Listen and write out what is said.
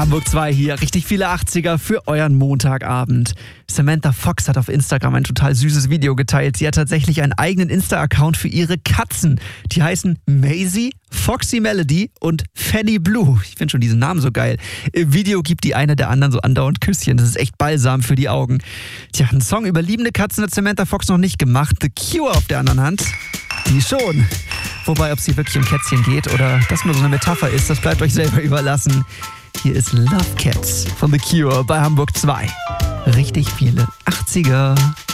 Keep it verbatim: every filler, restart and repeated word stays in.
Hamburg zwei hier, richtig viele achtziger für euren Montagabend. Samantha Fox hat auf Instagram ein total süßes Video geteilt. Sie hat tatsächlich einen eigenen Insta-Account für ihre Katzen. Die heißen Maisie, Foxy Melody und Fanny Blue. Ich finde schon diesen Namen so geil. Im Video gibt die eine der anderen so andauernd Küsschen. Das ist echt Balsam für die Augen. Tja, einen Song über liebende Katzen hat Samantha Fox noch nicht gemacht. The Cure auf der anderen Hand, die schon. Wobei, ob es hier wirklich um Kätzchen geht oder das nur so eine Metapher ist, das bleibt euch selber überlassen. Hier ist Love Cats von The Cure bei Hamburg zwei. Richtig viele achtziger.